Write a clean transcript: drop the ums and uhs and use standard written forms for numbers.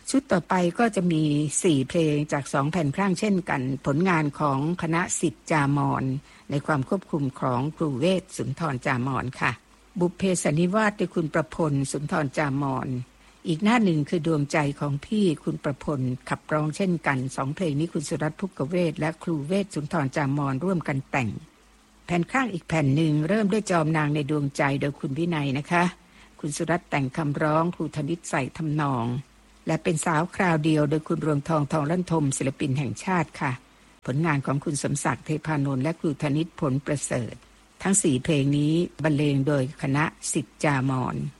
ชุดต่อไปก็จะมี4เพลงจาก2แผ่นครั่งเช่นกันผลงานของคณะศิษย์จามรในความควบคุมของครูเวชสุนทรจามรค่ะบุพเพสันนิวาสโดยคุณประพลสุนทรจามรอีกหน้าหนึ่งคือดวงใจของพี่คุณประพลขับร้องเช่นกัน2เพลงนี้คุณสุรัตน์ภุกเวชและครูเวชสุนทรจามรร่วมกันแต่งแผ่นข้างอีกแผ่นหนึ่งเริ่มด้วยจอมนางในดวงใจโดยคุณวินัยนะคะคุณสุรัตน์แต่งคำร้องครูธนิตใส่ทำนองและเป็นสาวคราวเดียวโดยคุณรวงทองทองลั่นทมศิลปินแห่งชาติค่ะผลงานของคุณสมศักดิ์เทพานนท์และครูธนิตผลประเสริฐทั้ง4เพลงนี้บรรเลงโดยคณะศิษย์จามร